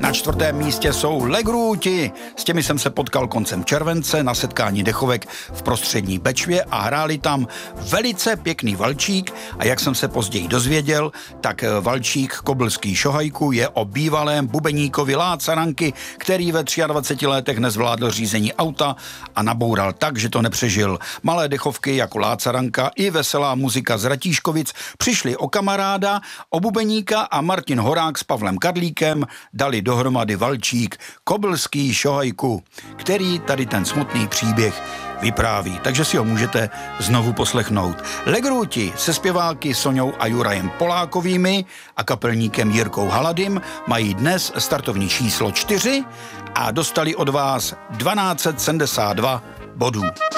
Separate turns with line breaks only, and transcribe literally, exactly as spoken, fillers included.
Na čtvrtém místě jsou Legrúti. S těmi jsem se potkal koncem července na setkání dechovek v Prostřední Bečvě a hráli tam velice pěkný valčík a jak jsem se později dozvěděl, tak valčík Kobylský šohajku je o bývalém bubeníkovi Lácaranky, který ve dvaceti třech letech nezvládl řízení auta a naboural tak, že to nepřežil. Malé dechovky jako Lácaranka i veselá muzika z Ratíškovic přišli o kamaráda, o bubeníka a Martin Horák s Pavlem Kadlíkem dali dohromady valčík Kobylský šohajku, který tady ten smutný příběh vypráví, takže si ho můžete znovu poslechnout. Legrúti se zpěváky Soňou a Jurajem Polákovými a kapelníkem Jirkou Haladym mají dnes startovní číslo čtyři a dostali od vás tisíc dvě stě sedmdesát dva bodů.